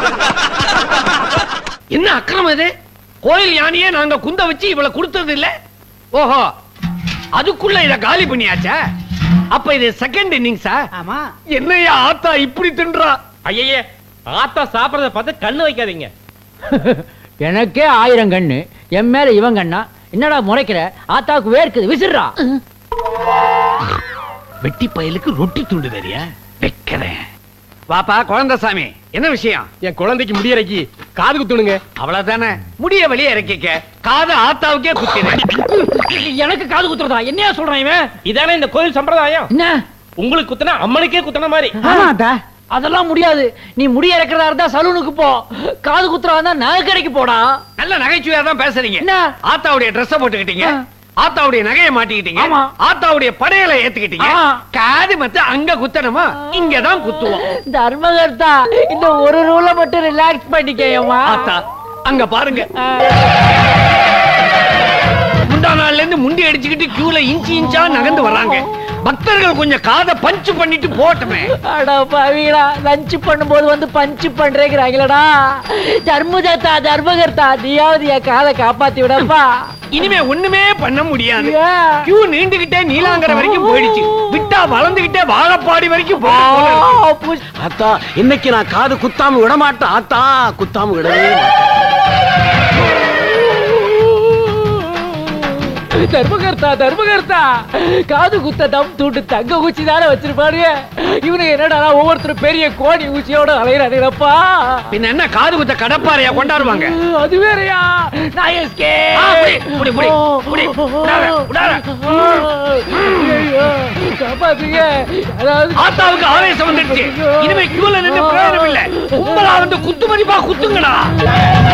என்ன அக்கிரமம் இது? கோயில் யானையே நாங்க குந்த வச்சு இவளை கொடுத்தது இல்ல. ஓஹோ, அதுக்குள்ள இத காலி பண்ணியாச்சா? அப்ப இது செகண்ட் இன்னிங்ஸா? ஆமா. என்னையா ஆத்தா இப்படி தின்றா? ஐயே, ஆத்தா சாப்பிடறத பார்த்து கண்ணு வைக்காதீங்க. எனக்கே 1000 கண்ணு, என் மேல இவன் கண்ணா? என்னடா முறைக்கிற? ஆத்தாவுக்கு வேர்க்குது, விசிறா. வெட்டி பயலுக்கு ரொட்டி துண்டு வேறியா? வைக்கிறேன். வாப்பா குழந்தைசாமி, என்ன விஷயம்? என் குழந்தைக்கு முடியறக்கி காது குத்துணுங்க. அவ்வளவுதானே, முடிய வெளியே இறக்கிக்க. காது ஆத்தாவுக்கே குத்தினேன். எனக்கு காது குத்துறதா? என்னையா சொல்றான் இவன்? இதானே இந்த கோயில் சம்பிரதாயம். என்ன உங்களுக்கு குத்துனா அம்மனுக்கே குத்துன மாதிரி. அதெல்லாம் முடியாது. நீ முடிய இறக்கிறதா இருந்தா சலூனுக்கு போ. காது குத்துறதா இருந்தா நகை கடைக்கு போடா. நல்ல நகைச்சுவையா தான் பேசுறீங்க. என்ன? ஆத்தாவுடைய ட்ரெஸ் போட்டுக்கிட்டீங்க, ஆத்தாவுடைய நகையை மாட்டிக்கிட்டீங்க, ஆமா. ஆத்தாவுடைய படையலை ஏத்துக்கிட்டீங்க. ஆ. காது மத்த அங்க குத்தணுமா? இங்கதான் குத்துவோம். தர்மகர்த்தா, இந்த ஒரு ரூல மட்டும் ரிலாக்ஸ் பண்ணிக்கேயம்மா. ஆத்தா அங்க பாருங்க. முந்தா நாள்ல இருந்து முண்டி அடிச்சுக்கிட்டு கியூல இன்ச்சு இன்ச்சா நகர்ந்து வர்றாங்க. பக்தர்கள் கொஞ்சம் காதை பஞ்சு பண்ணிட்டு போட்டுமே. அட பாவிகளா, லஞ்ச் பண்ணும்போது வந்து பஞ்சு பண்றேங்கிறாங்களடா. தர்மகர்த்தா, தர்மகர்த்தா, நீயாவது என் காதை காப்பாத்தி விடப்பா. இனிமே ஒண்ணுமே பண்ண முடியாது. ஏன்? கியூ நீண்டுகிட்டே நீலாங்கரை வரைக்கும் போயிடுச்சு. விட்டா வளர்ந்துகிட்டே வாழப்பாடி வரைக்கும் போகும். ஆத்தா, இன்னைக்கு நான் காது குத்தாம விட மாட்டேன். ஆத்தா, குத்தாம விடவே மாட்டேன். தர்மகர்த்தா, தர்மகர்த்தா, காது குத்த தம் தூண்டு தங்க ஊச்சி தானே வச்சிருப்பாரு. இவனுக்கு என்னடா ஒவ்வொருத்தரும் பெரிய கோணி ஊச்சியோட அலையிறானுங்கப்பா. பின்ன என்ன காது குத்த கடப்பாறையா கொண்டாடுவாங்க? அது வேறயா? நான் எஸ்கே. காப்பாத்துங்க. ஆத்தாவுக்கு ஆவேசம் வந்துடுச்சு. இனிமே கியூல நின்று பிரயோஜனம் இல்ல. கும்பலா வந்து குத்து மதிப்பா குத்துங்கடா.